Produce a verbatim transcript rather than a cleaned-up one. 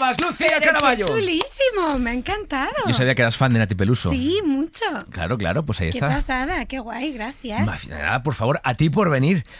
palmas, Lucía Pero Caraballo. ¡Qué chulísimo! Me ha encantado. Yo sabía que eras fan de Nati Peluso. Sí, mucho. Claro, claro, pues ahí Qué está. pasada, qué guay, gracias. Nada, por favor, a ti por venir.